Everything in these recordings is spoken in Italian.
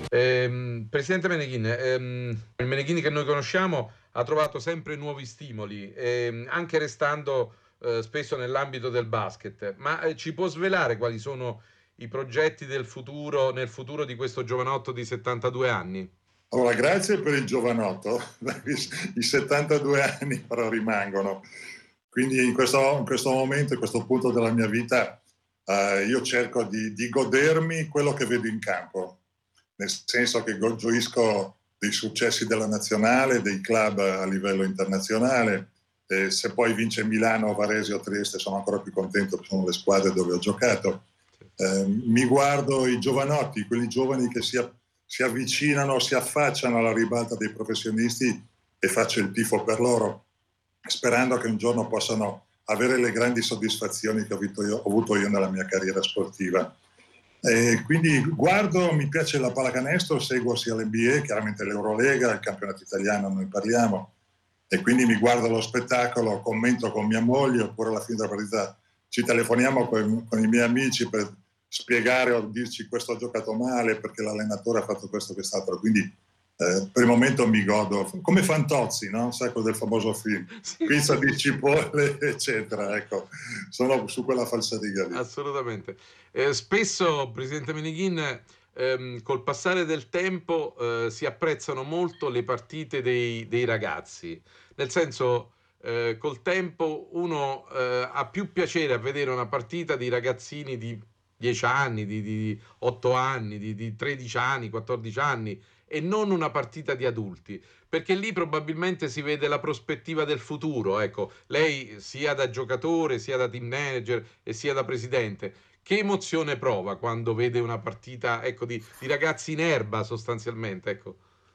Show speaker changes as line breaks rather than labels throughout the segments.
Presidente Meneghin, il Meneghin che noi conosciamo ha trovato sempre nuovi stimoli, anche restando spesso nell'ambito del basket, ma ci può svelare quali sono i progetti del futuro, nel futuro di questo giovanotto di 72 anni?
Allora, grazie per il giovanotto, i 72 anni però rimangono. Quindi in questo momento, in questo punto della mia vita, io cerco di godermi quello che vedo in campo, nel senso che gioisco dei successi della nazionale, dei club a livello internazionale. E se poi vince Milano, Varese o Trieste sono ancora più contento, perché sono le squadre dove ho giocato. Mi guardo i giovanotti, quelli giovani che si avvicinano, si affacciano alla ribalta dei professionisti e faccio il tifo per loro, sperando che un giorno possano avere le grandi soddisfazioni che ho avuto io nella mia carriera sportiva. E quindi guardo, mi piace la pallacanestro, seguo sia l'NBA, chiaramente l'Eurolega, il campionato italiano, noi parliamo, e quindi mi guardo lo spettacolo, commento con mia moglie, oppure alla fine della partita ci telefoniamo con i miei amici per spiegare o dirci questo ha giocato male perché l'allenatore ha fatto questo o quest'altro. Quindi per il momento mi godo, come Fantozzi, no? Sai, quello del famoso film,
Sì,
pizza
sì.
di cipolle, eccetera. Ecco, sono su quella falsariga lì.
Assolutamente. Spesso, Presidente Meneghin, col passare del tempo, si apprezzano molto le partite dei ragazzi. Nel senso, col tempo uno ha più piacere a vedere una partita di ragazzini di 10 anni, di 8 anni, di 13 anni, 14 anni e non una partita di adulti, perché lì probabilmente si vede la prospettiva del futuro. Ecco, lei sia da giocatore, sia da team manager e sia da presidente, che emozione prova quando vede una partita, ecco, di ragazzi in erba sostanzialmente, ecco.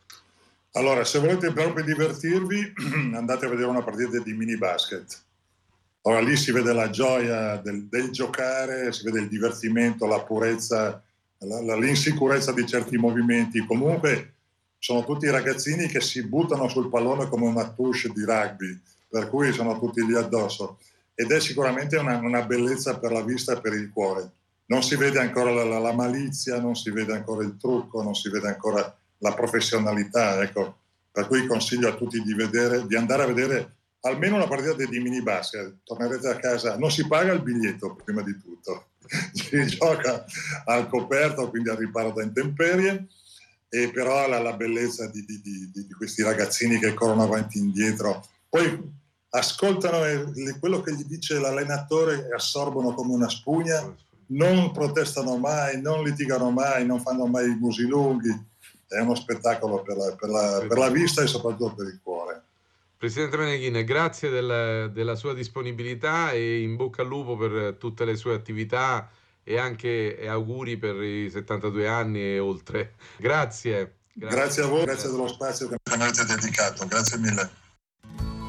Allora, se volete proprio divertirvi, andate a vedere una partita di mini basket. Ora lì si vede la gioia del giocare, si vede il divertimento, la purezza, l'insicurezza di certi movimenti. Comunque sono tutti ragazzini che si buttano sul pallone come una touche di rugby, per cui sono tutti lì addosso. Ed è sicuramente una bellezza per la vista e per il cuore. Non si vede ancora la malizia, non si vede ancora il trucco, non si vede ancora la professionalità. Ecco. Per cui consiglio a tutti di andare a vedere almeno una partita di mini basket. Tornerete a casa, non si paga il biglietto prima di tutto, si gioca al coperto, quindi al riparo da intemperie, e però la bellezza di questi ragazzini che corrono avanti e indietro, poi ascoltano quello che gli dice l'allenatore e assorbono come una spugna, non protestano mai, non litigano mai, non fanno mai i musi lunghi. È uno spettacolo per la vista e soprattutto per il cuore.
Presidente Meneghin, grazie della sua disponibilità e in bocca al lupo per tutte le sue attività e anche auguri per i 72 anni e oltre. Grazie,
Grazie a
grazie,
voi, grazie dello
grazie.
spazio che mi avete dedicato, grazie mille.